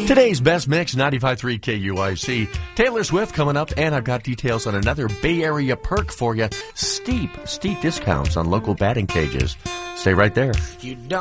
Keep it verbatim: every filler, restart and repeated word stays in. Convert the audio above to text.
Today's Best Mix, ninety-five point three K U I C. Taylor Swift coming up, and I've got details on another Bay Area perk for you. Steep, steep discounts on local batting cages. Stay right there. You don't